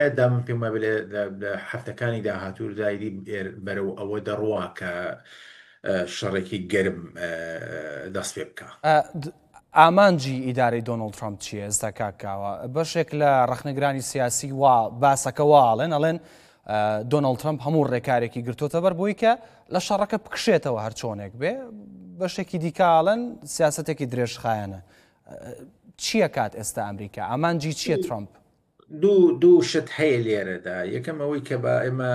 دا من پێم وایە لە هەفتەکانی داهاتوو دایری بەرەو ئەوە دەڕوا کە شەڕێکی گەرم دەست پێ بکە. ئامانجی ئیدارەی دۆناڵد ترامپ چییە ئێستا کاکاوە؟ بەشێک لە ڕەخنەگرانی سیاسی وا باسەکە واڵێن ئەڵێن دۆناڵد ترامپ هەموو ڕێکارێکی گرتوتە بەر بۆی کە لە شەڕەکە بکشێتەوە هەر چۆنێک بێ. بەشێکی دیکاڵن سیاسەتێکی درێژخایەنە. چییە کات ئێستا ئەمریکا؟ ئامانجی چییە ترامپ؟ دوو شت هەیە لێرەدا. یەکەم ئەوەی کە بە ئێمە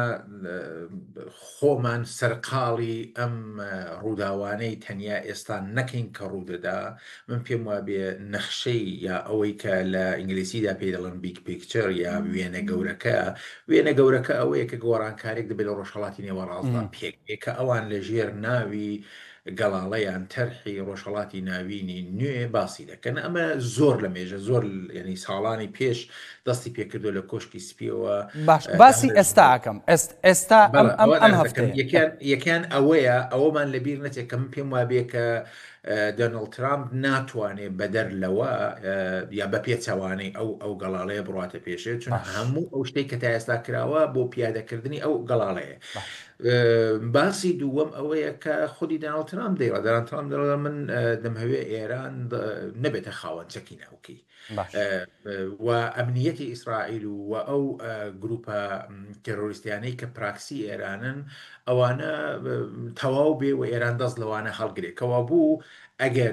خۆمان سەرقاڵی ئەم ڕووداوانەی تەنیا ئێستا نەکەین کە ڕوودەدا. من پێم وابێ نەخشەی یا ئەوەی کە لە ئینگلیسیدا پێی دەڵێن بیگ پیکچەر یا وێنە گەورەکە ئەوەیە کە گۆڕانکارێک دەبێت لە ڕۆژهەڵاتی نێوەڕاستدا پێکێکە ئەوان لە ژێر ناوی گەڵاڵەیان تەرحی ڕۆژهەڵاتی ناوینی نوێ باسی دەکەن. ئەمە زۆر لە مێژە زۆر ینی ساڵانی پێش دەستی پێکردو لە کۆشکی سپیەوە. باسی ئێستا ئەەکەم ئێستا ئەم هەفتە یەکیان ئەوەیە ئەوەمان لەبیر نەچێت کە من پێم وابێ کە دۆناڵد ترامپ ناتوانێت بەدەر لەوە یا بە پێچەوانەی ئەو گەڵاڵەیە بڕاتە پێشێت، چون هەموو ئەو شتێک کە تا ئێستا کراوە بۆ پیادەکردنی ئەو گەڵاڵەیە. باسی دووەم ئەوەیە کە خودی دۆناڵد ترامپ دەیڵە دۆناڵد ترامپ دەڵێ من دەمهەوێ ئێران نەبێتە خاوەن چەکی ناوکەی و ئەمنیەتی ئیسرائیل و ئەو گروپە تێرۆریستیانەی کە پراکسی ئێرانن ئەوانە تەواو بێ و ئێران دەست لەوانە هەڵگرێت کەوا بوو ئەگەر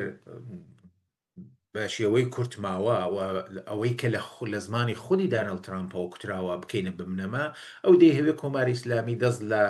بە شێوەی کورتماوە ئەوەی کە لە زمانی خودی دۆناڵد ترامپەوە کوتراوە بکەینە بمنەما ئەو دەیهەوێت کۆماری ئیسلامی دەست لە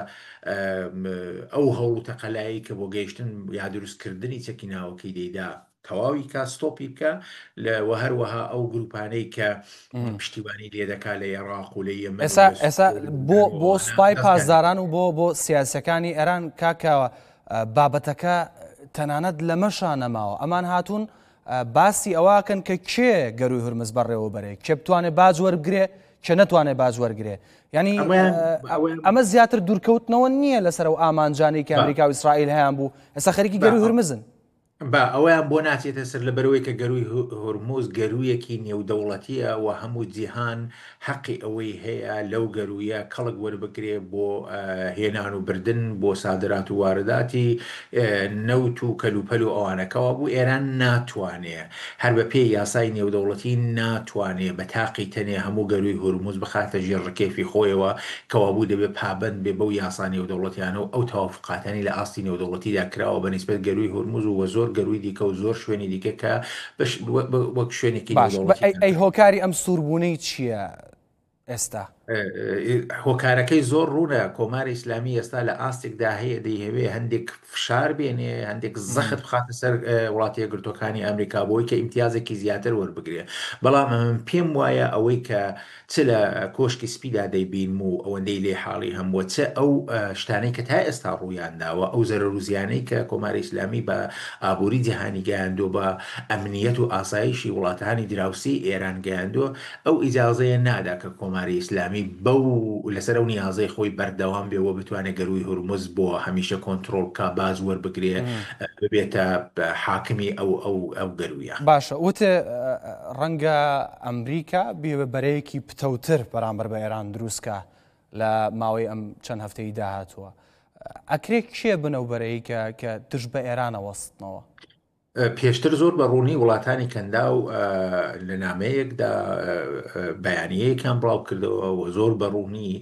ئەو هەوڵ و تەقەلایی کە بۆ گەیشتن یا دروستکردنی چەکی ناوەکەی دەیدا تەواوی کا ستۆپی بکە لەوە هەروەها ئەو گروپانەی کە پشتیوانی لێ دەکا لە عێراق و لە یەمەن. ئێستا بۆ سوپای پاسداران و بۆ سیاسەکانی ئێران کاکاوە بابەتەکە تەنانەت لە مەشان نەماوە. ئەمان هاتوون باسی ئەواکەن کە کێ گەروی هورمز بەڕێوە بەرێ، کێ بتوانێت باز وەربگرێ کە نەتوانێت باز وەرگرێ. ینی ئەمە زیاتر دوورکەوتنەوە نییە لەسەر ئەو ئامانجانەی کە ئەمریکا و ئیسرائیل هەیان بوو ئێستا خەریکی گەروی هورمزن. با ئەویان بۆ ناچێتە سەر لەبەرەوەی کە گەروی هورموز گەرویەکی نێودەوڵەتیە و هەموو جیهان حەقی ئەوەی هەیە لەو گەرویە کەڵک وەربگرێ بۆ هێنان و بردن بۆ سادرات و وارداتی نەوت و کەلوپەل و ئەوانەکەەوە بوو. ئێران ناتوانێت هەر بە پێی یاسای نێودەوڵەتی ناتوانێت بە تاقی تەنێ هەموو گەروی هورموز بخاتە ژێر ڕکێفی خۆیەوە کەوا بوو دەبێت پابند بێ بەو یاسا نێودەوڵەتیانە و ئەو تەوافقاتانی لە ئاستی نێودەوڵەتیدا کراوە بە نیسبەت گەروی هورموز و زۆر گەروی دیکە و زۆر شوێنی دیکە کە وەک شوێنێکی ئەی هۆکاری ئەم سووربوونەی چییە ئێستا؟ هۆکارەکەی زۆر ڕوونە. کۆماری ئیسلامی ئێستا لە ئاستێکدا هەیە دەیهەوێ هەندێک فشار بێنێ هەندێک زەخت بخاتە سەر وڵاتی یەکگرتووەکانی ئەمریکا بۆی کە ئیمتیازێکی زیاتر وەربگرێ. بەڵام من پێم وایە ئەوەی کە چ لە کۆشکی سپیدا دەیبین و ئەوەندەی لێ حاڵی هەمووە چە ئەو شتانەی کە تا ئێستا ڕوویانداوە ئەو زەرەروزیانەی کە کۆماری ئیسلامی بە ئابووری جیهانی گەیاندووە بە ئەمنیەت و ئاسایشی وڵاتانی دراوسی ئێران گەیاندووە ئەو ئیجازەیە نادا کە کۆماری ئیسلامی بەو لەسەر ئەو نیازەی خۆی بەردەوام بێەوە بتوانێت گەروی هورمز بۆ هەمیشە کۆنتترۆل کا باز وەربگرێ ببێتە حاکمی ئەو گەرویە. باشە وتێ ڕەنگە ئەمریکا بێ بەرەیەکی پتەوتر بەرامبەر بە ئێران دروستکە لە ماوەی ئەم چەند هەفتەی داهاتووە. ئەکرێ کێ بنەوبەرەی کە دژ بە ئێرانە وەستنەوە؟ پێشتر زۆر بە ڕوونی وڵاتانی کەندا و لە نامەیەکدا بەیانیەیەکیان بڵاو کردەوە و زۆر بە ڕوونی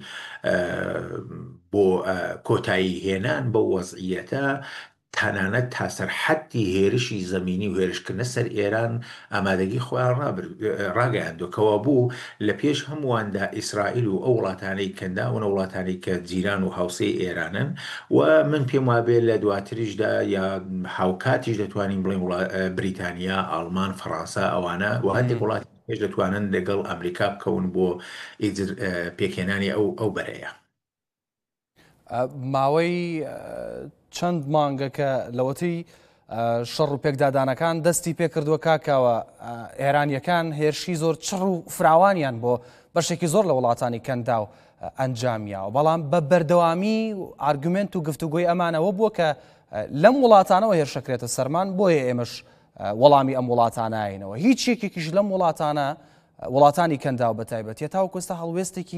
بۆ کۆتایی هێنان بە وەزعیەتە تەنانەت تا سەرحەدی هێرشی زەمینی و هێرشکردنە سەر ئێران ئامادەگی خۆیان ڕاگەیاندووەکەوە بوو لە پێش هەموواندا ئیسرائیل و ئەو وڵاتانەی کەنداونە وڵاتانی کە جیران و هاوسەی ئێرانن و من پێم وابێ لە دواتریشدا یا هاوکاتیش دەتوانین بڵێن بریتانیا، ئاڵمان، فەڕەنسا ئەوانە و هەندێک وڵاتی پێش دەتوانن لەگەڵ ئەمریکا بکەون بۆ پێکهێنانی ئەو بەرەیە. ماوەی چەند مانگەکە لەوەتی شەڕ و پێکدادانەکان دەستی پێکردووە کاکاوە ئێرانیەکان هێرشی زۆر چڕ و فراوانیان بۆ بەشێکی زۆر لە وڵاتانی کەندا و ئەنجامیاوە. بەڵام بە بەردەوامی ئارگومنت و گفتوگۆی ئەمانەوە بووە کە لەم وڵاتانەوە هێرشەکرێتە سەرمان بۆیە ئێمەش وەڵامی ئەم وڵاتانایینەوە. هیچ یەکێکیش لەم وڵاتانی کەندا و بەتایبەت تاوەکو ئێستا هەڵوێستێکی